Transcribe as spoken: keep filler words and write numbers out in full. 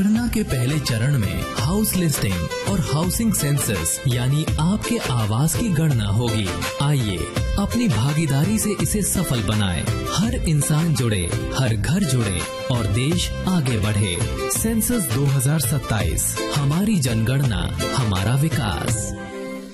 गणना के पहले चरण में हाउस लिस्टिंग और हाउसिंग सेंसस यानी आपके आवास की गणना होगी। आइए अपनी भागीदारी से इसे सफल बनाएं। हर इंसान जुड़े, हर घर जुड़े और देश आगे बढ़े। सेंसस दो हज़ार सत्ताईस, हमारी जनगणना, हमारा विकास।